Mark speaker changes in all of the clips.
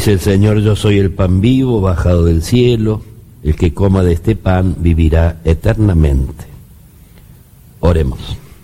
Speaker 1: Dice el Señor: yo soy el pan vivo bajado del cielo, el que coma de este pan vivirá eternamente. Oremos.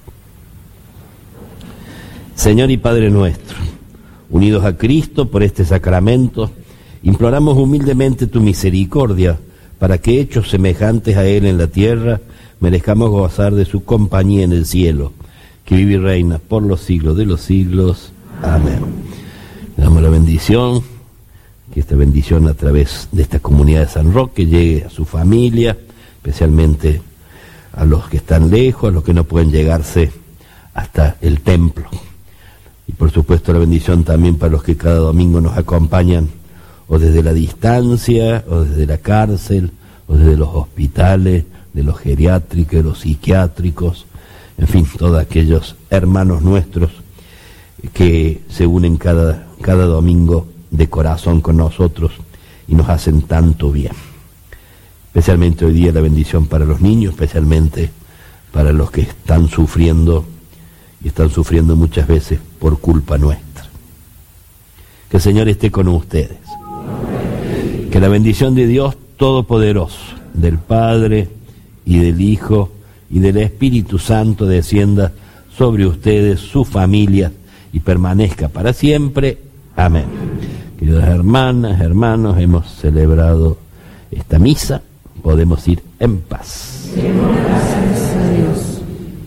Speaker 1: Señor y Padre nuestro, unidos a Cristo por este sacramento, imploramos humildemente tu misericordia, para que, hechos semejantes a Él en la tierra, merezcamos gozar de su compañía en el cielo, que vive y reina por los siglos de los siglos. Amén. Le damos la bendición, que esta bendición a través de esta comunidad de San Roque llegue a su familia, especialmente a los que están lejos, a los que no pueden llegarse hasta el templo. Y por supuesto la bendición también para los que cada domingo nos acompañan, o desde la distancia, o desde la cárcel, o desde los hospitales, de los geriátricos, de los psiquiátricos, en fin, todos aquellos hermanos nuestros que se unen cada domingo de corazón con nosotros y nos hacen tanto bien. Especialmente hoy día la bendición para los niños, especialmente para los que están sufriendo, y están sufriendo muchas veces por culpa nuestra. Que el Señor esté con ustedes. Que la bendición de Dios Todopoderoso, del Padre y del Hijo y del Espíritu Santo descienda sobre ustedes, sus familias, y permanezca para siempre. Amén. Queridas hermanas, hermanos, hemos celebrado esta misa, podemos ir en paz.
Speaker 2: Gracias a Dios.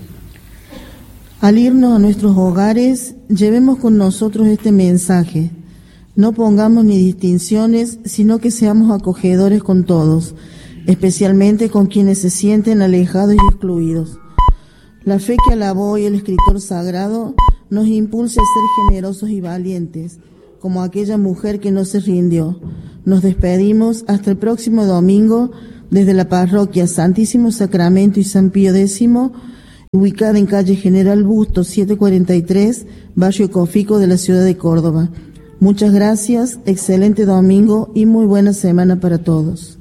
Speaker 2: Al irnos a nuestros hogares, llevemos con nosotros este mensaje. No pongamos ni distinciones, sino que seamos acogedores con todos, especialmente con quienes se sienten alejados y excluidos. La fe que alabó hoy el escritor sagrado nos impulsa a ser generosos y valientes, como aquella mujer que no se rindió. Nos despedimos hasta el próximo domingo desde la parroquia Santísimo Sacramento y San Pío X, ubicada en calle General Bustos 743, barrio Cofico de la ciudad de Córdoba. Muchas gracias, excelente domingo y muy buena semana para todos.